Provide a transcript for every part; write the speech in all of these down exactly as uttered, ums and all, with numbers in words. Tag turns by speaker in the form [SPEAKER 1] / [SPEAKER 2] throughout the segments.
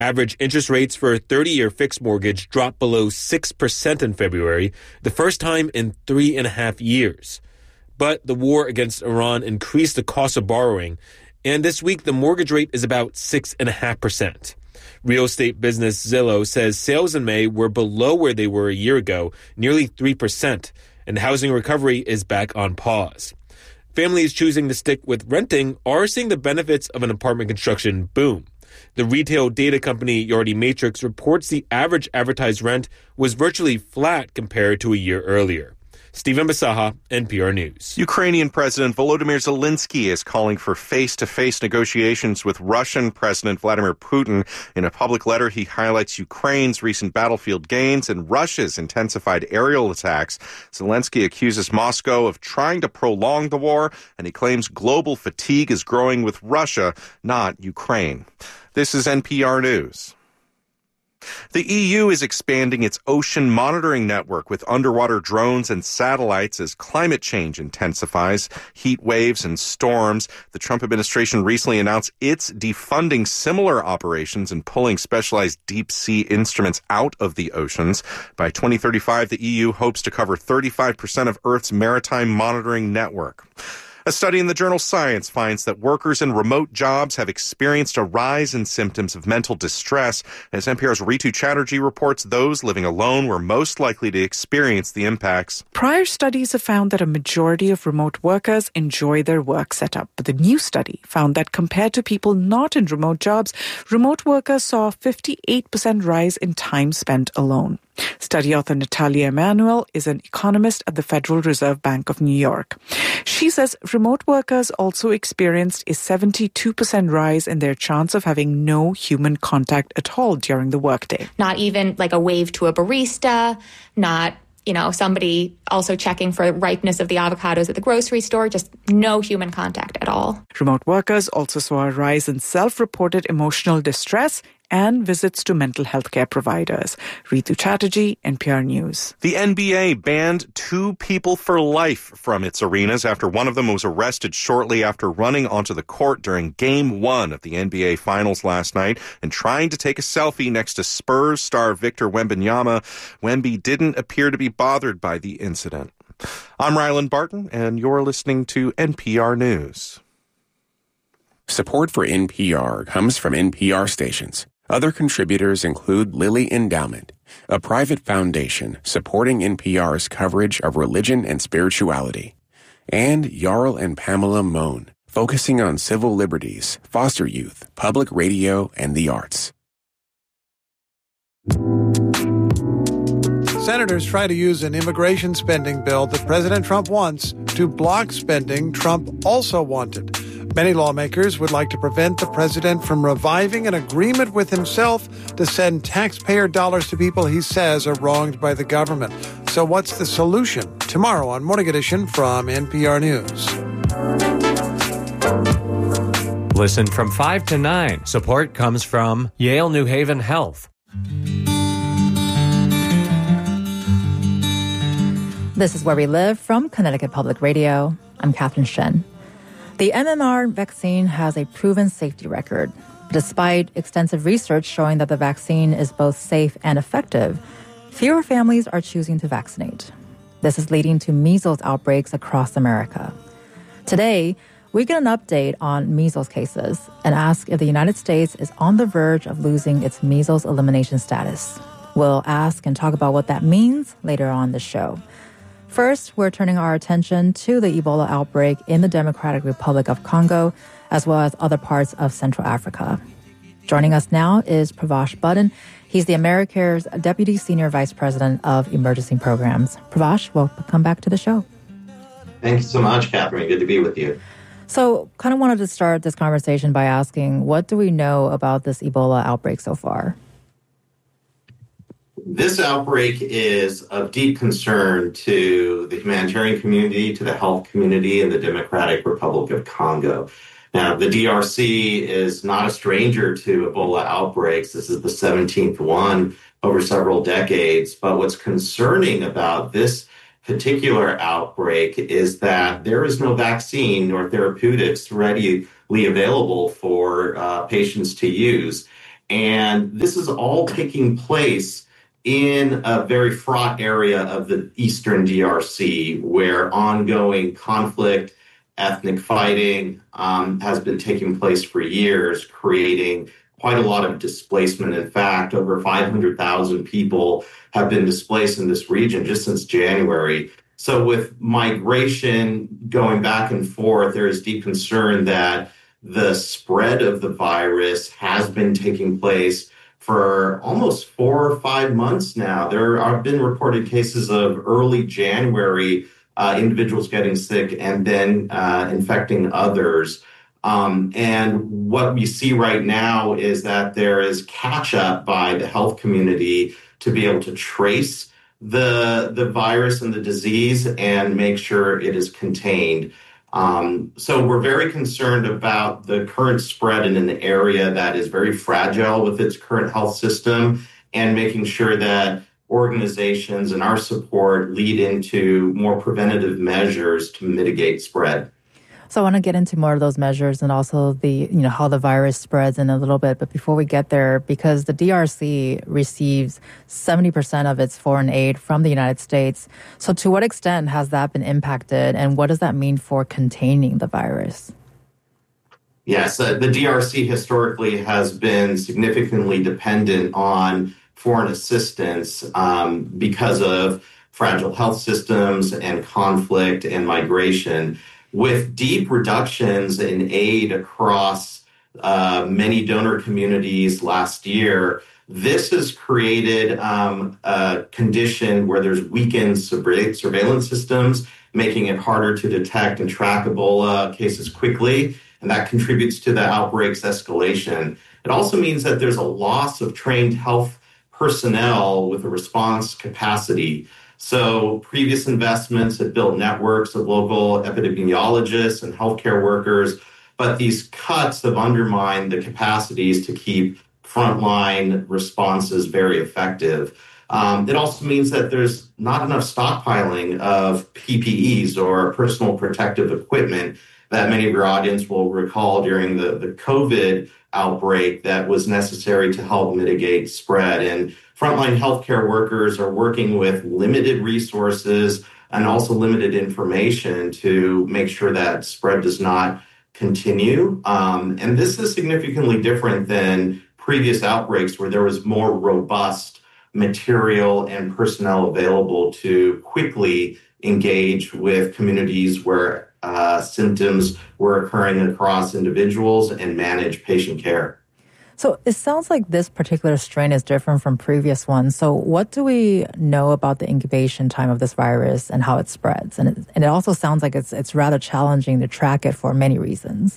[SPEAKER 1] Average interest rates for a thirty-year fixed mortgage dropped below six percent in February, the first time in three and a half years. But the war against Iran increased the cost of borrowing, and this week the mortgage rate is about six point five percent. Real estate business Zillow says sales in May were below where they were a year ago, nearly three percent, and housing recovery is back on pause. Families choosing to stick with renting are seeing the benefits of an apartment construction boom. The retail data company Yardi Matrix reports the average advertised rent was virtually flat compared to a year earlier. Stephen Basaha, N P R News.
[SPEAKER 2] Ukrainian President Volodymyr Zelensky is calling for face-to-face negotiations with Russian President Vladimir Putin. In a public letter, he highlights Ukraine's recent battlefield gains and Russia's intensified aerial attacks. Zelensky accuses Moscow of trying to prolong the war, and he claims global fatigue is growing with Russia, not Ukraine. This is N P R News. The E U is expanding its ocean monitoring network with underwater drones and satellites as climate change intensifies, heat waves and storms. The Trump administration recently announced it's defunding similar operations and pulling specialized deep-sea instruments out of the oceans. By twenty thirty-five, the E U hopes to cover thirty-five percent of Earth's maritime monitoring network. A study in the journal Science finds that workers in remote jobs have experienced a rise in symptoms of mental distress. As N P R's Ritu Chatterjee reports, those living alone were most likely to experience the impacts.
[SPEAKER 3] Prior studies have found that a majority of remote workers enjoy their work setup. But the new study found that compared to people not in remote jobs, remote workers saw a fifty-eight percent rise in time spent alone. Study author Natalia Emanuel is an economist at the Federal Reserve Bank of New York. She says remote workers also experienced a seventy-two percent rise in their chance of having no human contact at all during the workday.
[SPEAKER 4] Not even like a wave to a barista, not, you know, somebody also checking for ripeness of the avocados at the grocery store, just no human contact at all.
[SPEAKER 3] Remote workers also saw a rise in self-reported emotional distress and visits to mental health care providers. Ritu Chatterjee, N P R News.
[SPEAKER 2] The N B A banned two people for life from its arenas after one of them was arrested shortly after running onto the court during Game one of the N B A Finals last night and trying to take a selfie next to Spurs star Victor Wembanyama. Wemby didn't appear to be bothered by the incident. I'm Ryland Barton, and you're listening to N P R News.
[SPEAKER 5] Support for N P R comes from N P R stations. Other contributors include Lilly Endowment, a private foundation supporting N P R's coverage of religion and spirituality, and Jarl and Pamela Mohn, focusing on civil liberties, foster youth, public radio, and the arts.
[SPEAKER 6] Senators try to use an immigration spending bill that President Trump wants to block spending Trump also wanted. Many lawmakers would like to prevent the president from reviving an agreement with himself to send taxpayer dollars to people he says are wronged by the government. So what's the solution? Tomorrow on Morning Edition from N P R News.
[SPEAKER 7] Listen from five to nine. Support comes from Yale New Haven Health.
[SPEAKER 8] This is Where We Live from Connecticut Public Radio. I'm Catherine Shen. The M M R vaccine has a proven safety record. Despite extensive research showing that the vaccine is both safe and effective, fewer families are choosing to vaccinate. This is leading to measles outbreaks across America. Today, we get an update on measles cases and ask if the United States is on the verge of losing its measles elimination status. We'll ask and talk about what that means later on the show. First, we're turning our attention to the Ebola outbreak in the Democratic Republic of Congo, as well as other parts of Central Africa. Joining us now is Pravash Budden. He's the AmeriCare's Deputy Senior Vice President of Emergency Programs. Pravash, welcome back to the show.
[SPEAKER 9] Thank you so much, Catherine. Good to be with you.
[SPEAKER 8] So, kind of wanted to start this conversation by asking, what do we know about this Ebola outbreak so far?
[SPEAKER 9] This outbreak is of deep concern to the humanitarian community, to the health community in the Democratic Republic of Congo. Now, the D R C is not a stranger to Ebola outbreaks. This is the seventeenth one over several decades. But what's concerning about this particular outbreak is that there is no vaccine nor therapeutics readily available for uh, patients to use. And this is all taking place in a very fraught area of the eastern D R C, where ongoing conflict, ethnic fighting um, has been taking place for years, creating quite a lot of displacement. In fact, over five hundred thousand people have been displaced in this region just since January. So with migration going back and forth, there is deep concern that the spread of the virus has been taking place for almost four or five months now. There have been reported cases of early January uh, individuals getting sick and then uh, infecting others. Um, and what we see right now is that there is catch up by the health community to be able to trace the, the virus and the disease and make sure it is contained. Um, so we're very concerned about the current spread in an area that is very fragile with its current health system, and making sure that organizations and our support lead into more preventative measures to mitigate spread.
[SPEAKER 8] So I want to get into more of those measures and also the, you know, how the virus spreads in a little bit. But before we get there, because the D R C receives seventy percent of its foreign aid from the United States. So to what extent has that been impacted, and what does that mean for containing the virus?
[SPEAKER 9] Yes, uh, the D R C historically has been significantly dependent on foreign assistance um, because of fragile health systems and conflict and migration. With deep reductions in aid across uh, many donor communities last year, this has created um, a condition where there's weakened surveillance systems, making it harder to detect and track Ebola cases quickly, and that contributes to the outbreak's escalation. It also means that there's a loss of trained health personnel with a response capacity. So previous investments had built networks of local epidemiologists and healthcare workers, but these cuts have undermined the capacities to keep frontline responses very effective. Um, it also means that there's not enough stockpiling of P P Es or personal protective equipment that many of your audience will recall during the, the COVID outbreak that was necessary to help mitigate spread. And frontline healthcare workers are working with limited resources and also limited information to make sure that spread does not continue. Um, and this is significantly different than previous outbreaks where there was more robust material and personnel available to quickly engage with communities where uh, symptoms were occurring across individuals and manage patient care.
[SPEAKER 8] So it sounds like this particular strain is different from previous ones. So what do we know about the incubation time of this virus and how it spreads? And it, and it also sounds like it's it's rather challenging to track it for many reasons.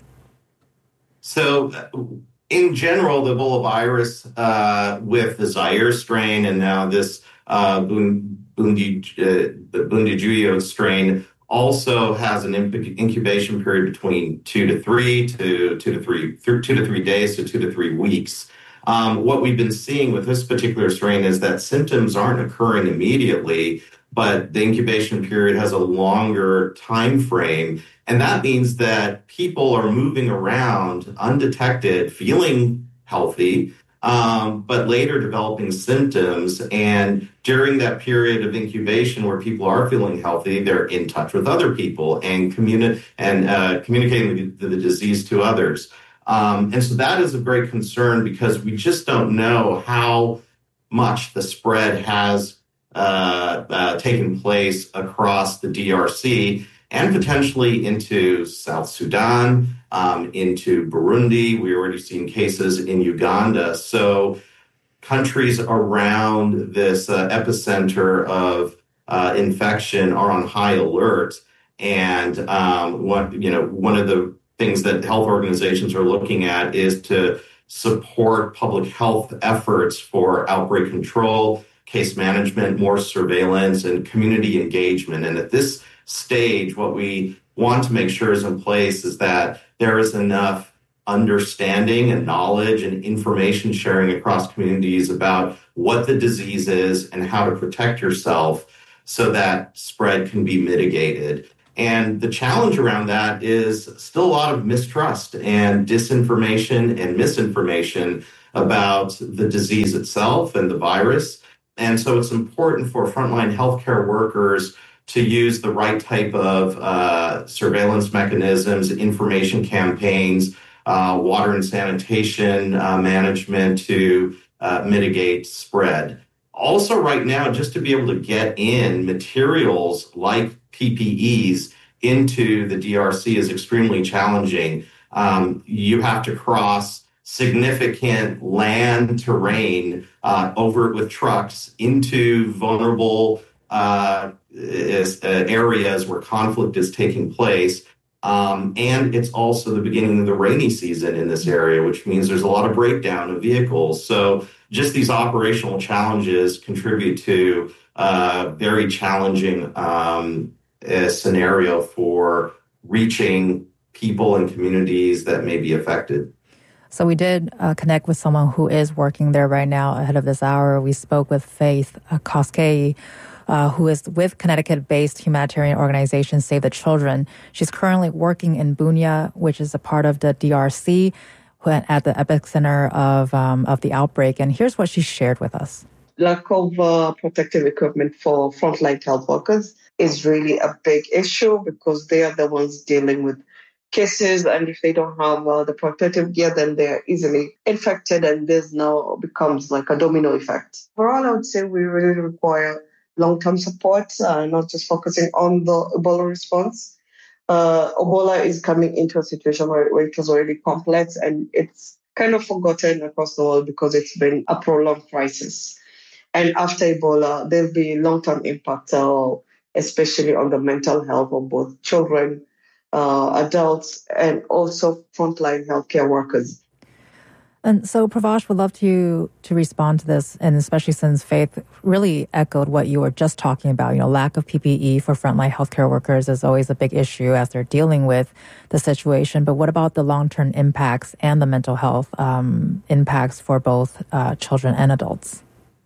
[SPEAKER 9] So in general, the Ebola virus uh, with the Zaire strain and now this uh, Bundi, uh, Bundibugyo strain also has an incubation period between two to three to two to three, two to three days to two to three weeks. Um, what we've been seeing with this particular strain is that symptoms aren't occurring immediately, but the incubation period has a longer time frame. And that means that people are moving around undetected, feeling healthy, um, but later developing symptoms. And during that period of incubation where people are feeling healthy, they're in touch with other people and, communi- and uh, communicating the, the disease to others. Um, and so that is a great concern because we just don't know how much the spread has uh, uh, taken place across the D R C and potentially into South Sudan, um, into Burundi. We're already seeing cases in Uganda. So countries around this uh, epicenter of uh, infection are on high alert. And um, one, you know, one of the things that health organizations are looking at is to support public health efforts for outbreak control, case management, more surveillance, and community engagement. And at this stage, what we want to make sure is in place is that there is enough understanding and knowledge and information sharing across communities about what the disease is and how to protect yourself so that spread can be mitigated. And the challenge around that is still a lot of mistrust and disinformation and misinformation about the disease itself and the virus. And so it's important for frontline healthcare workers to use the right type of uh, surveillance mechanisms, information campaigns, uh, water and sanitation uh, management to uh, mitigate spread. Also, right now, just to be able to get in materials like P P Es into the D R C is extremely challenging. Um, you have to cross significant land terrain uh, over with trucks into vulnerable uh, areas where conflict is taking place. Um, and it's also the beginning of the rainy season in this area, which means there's a lot of breakdown of vehicles. So just these operational challenges contribute to a very challenging um, uh, scenario for reaching people and communities that may be affected.
[SPEAKER 8] So we did uh, connect with someone who is working there right now ahead of this hour. We spoke with Faith uh, Koskei, uh, who is with Connecticut-based humanitarian organization Save the Children. She's currently working in Bunia, which is a part of the D R C, at the epicenter of um, of the outbreak. And here's what she shared with us.
[SPEAKER 10] Lack of uh, protective equipment for frontline health workers is really a big issue because they are the ones dealing with cases, and if they don't have uh, the protective gear, then they're easily infected, and this now becomes like a domino effect. Overall, I would say we really require long-term support, uh, not just focusing on the Ebola response. Uh, Ebola is coming into a situation where, where it was already complex, and it's kind of forgotten across the world because it's been a prolonged crisis. And after Ebola, there'll be long-term impact, uh, especially on the mental health of both children, Uh, adults, and also frontline healthcare workers.
[SPEAKER 8] And so, Pravash, would love to to respond to this, and especially since Faith really echoed what you were just talking about. You know, lack of P P E for frontline healthcare workers is always a big issue as they're dealing with the situation. But what about the long-term impacts and the mental health um, impacts for both uh, children and adults?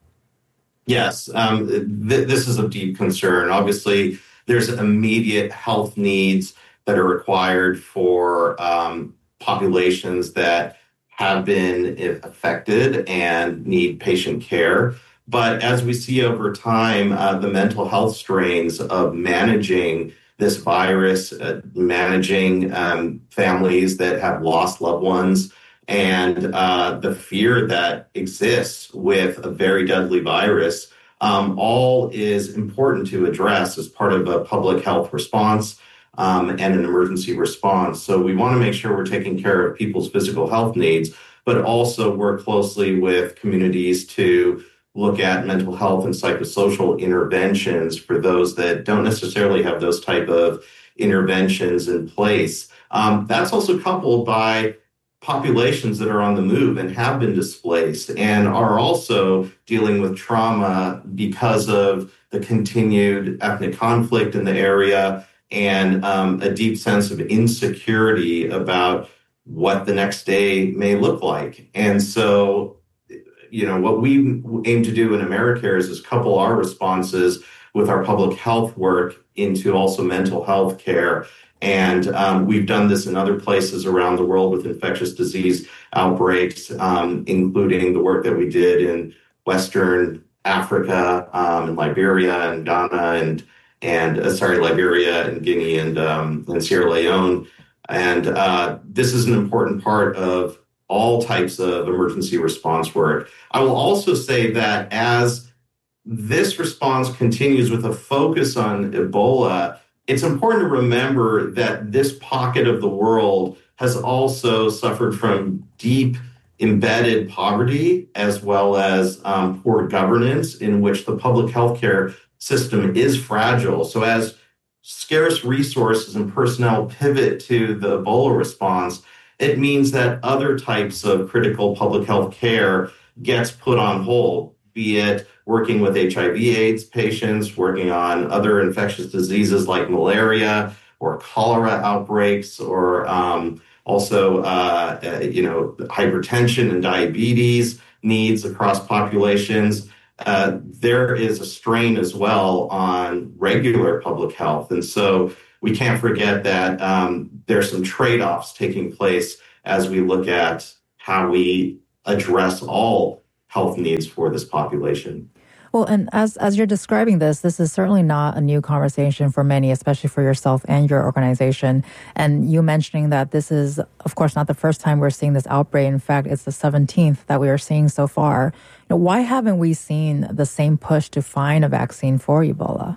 [SPEAKER 9] Yes, um, th- this is of deep concern. Obviously, there's immediate health needs that are required for um, populations that have been affected and need patient care. But as we see over time, uh, the mental health strains of managing this virus, uh, managing um, families that have lost loved ones, and uh, the fear that exists with a very deadly virus, um, all is important to address as part of a public health response. Um, and an emergency response. So we want to make sure we're taking care of people's physical health needs, but also work closely with communities to look at mental health and psychosocial interventions for those that don't necessarily have those type of interventions in place. Um, that's also coupled by populations that are on the move and have been displaced and are also dealing with trauma because of the continued ethnic conflict in the area, and um, a deep sense of insecurity about what the next day may look like. And so, you know, what we aim to do in AmeriCares is couple our responses with our public health work into also mental health care. And um, we've done this in other places around the world with infectious disease outbreaks, um, including the work that we did in Western Africa, um, in Liberia and Ghana and and uh, sorry, Liberia and Guinea and, um, and Sierra Leone. And uh, this is an important part of all types of emergency response work. I will also say that as this response continues with a focus on Ebola, it's important to remember that this pocket of the world has also suffered from deep embedded poverty as well as um, poor governance in which the public health care system is fragile. So as scarce resources and personnel pivot to the Ebola response, it means that other types of critical public health care gets put on hold, be it working with H I V AIDS patients, working on other infectious diseases like malaria or cholera outbreaks, or um, also, uh, uh, you know, hypertension and diabetes needs across populations. Uh, there is a strain as well on regular public health. And so we can't forget that um, there's some trade-offs taking place as we look at how we address all health needs for this population.
[SPEAKER 8] Well, and as as you're describing this, this is certainly not a new conversation for many, especially for yourself and your organization. And you mentioning that this is, of course, not the first time we're seeing this outbreak. In fact, it's the seventeenth that we are seeing so far. You know, why haven't we seen the same push to find a vaccine for Ebola?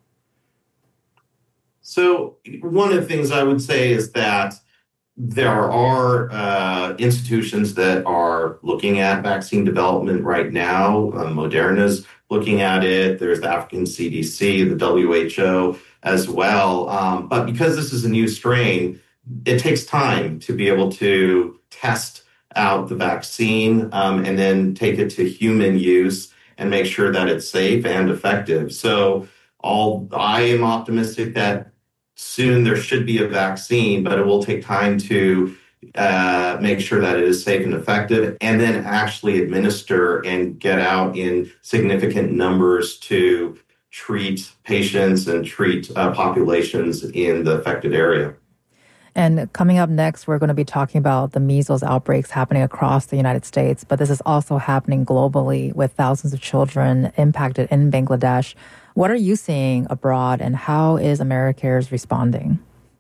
[SPEAKER 9] So one of the things I would say is that there are uh, institutions that are looking at vaccine development right now. Uh, Moderna's looking at it. There's the African C D C, the W H O as well. Um, but because this is a new strain, it takes time to be able to test out the vaccine um, and then take it to human use and make sure that it's safe and effective. So all I am optimistic that soon there should be a vaccine, but it will take time to uh, make sure that it is safe and effective, and then actually administer and get out in significant numbers to treat patients and treat uh, populations in the affected area.
[SPEAKER 8] And coming up next, we're going to be talking about the measles outbreaks happening across the United States, but this is also happening globally with thousands of children impacted in Bangladesh. What are you seeing abroad, and how is AmeriCares responding?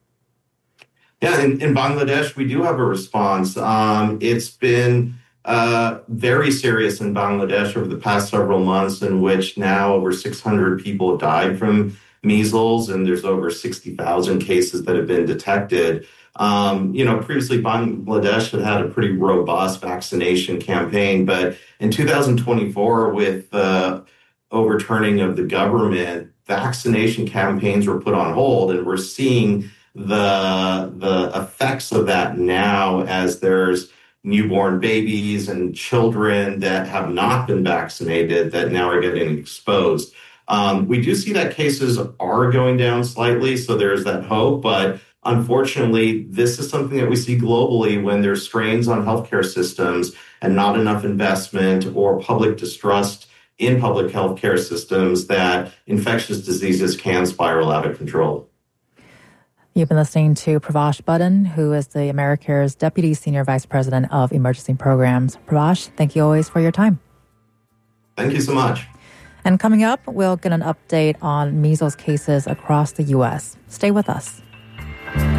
[SPEAKER 9] Yeah, in, in Bangladesh, we do have a response. Um, it's been uh, very serious in Bangladesh over the past several months, in which now over six hundred people have died from measles, and there's over sixty thousand cases that have been detected. Um, you know, previously Bangladesh had had a pretty robust vaccination campaign, but in two thousand twenty-four, with the uh, overturning of the government, vaccination campaigns were put on hold, and we're seeing the the effects of that now as there's newborn babies and children that have not been vaccinated that now are getting exposed. Um, we do see that cases are going down slightly, so there's that hope, but unfortunately, this is something that we see globally when there's strains on healthcare systems and not enough investment or public distrust in public healthcare systems, that infectious diseases can spiral out of control.
[SPEAKER 8] You've been listening to Pravash Budden, who is the AmeriCares Deputy Senior Vice President of Emergency Programs. Pravash, thank you always for your time.
[SPEAKER 9] Thank you so much.
[SPEAKER 8] And coming up, we'll get an update on measles cases across the U S. Stay with us.